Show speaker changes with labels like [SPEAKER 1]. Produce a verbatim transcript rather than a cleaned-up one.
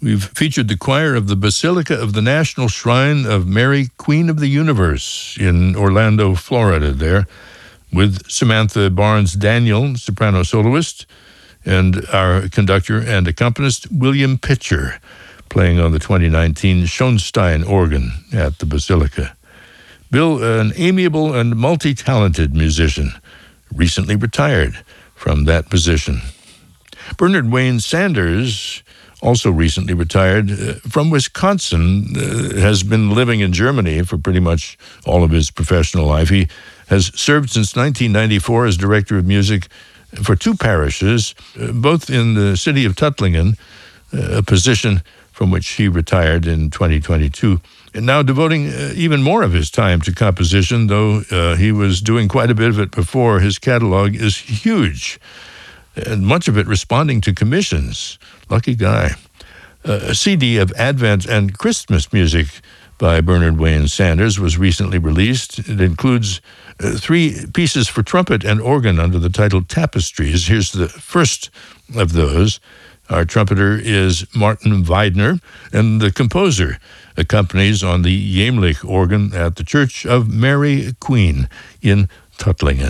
[SPEAKER 1] We've featured the choir of the Basilica of the National Shrine of Mary, Queen of the Universe in Orlando, Florida there, with Samantha Barnes-Daniel, soprano soloist, and our conductor and accompanist, William Pitcher, playing on the twenty nineteen Schoenstein organ at the Basilica. Bill, an amiable and multi-talented musician, recently retired from that position. Bernard Wayne Sanders, also recently retired uh, from Wisconsin, uh, has been living in Germany for pretty much all of his professional life. He has served since nineteen ninety-four as director of music for two parishes, uh, both in the city of Tuttlingen, uh, a position from which he retired in twenty twenty-two, and now devoting uh, even more of his time to composition, though uh, he was doing quite a bit of it before. His catalog is huge, and much of it responding to commissions. Lucky guy. Uh, a C D of Advent and Christmas music by Bernard Wayne Sanders was recently released. It includes uh, three pieces for trumpet and organ under the title Tapestries. Here's the first of those. Our trumpeter is Martin Weidner, and the composer accompanies on the Jämlich organ at the Church of Mary Queen in Tuttlingen.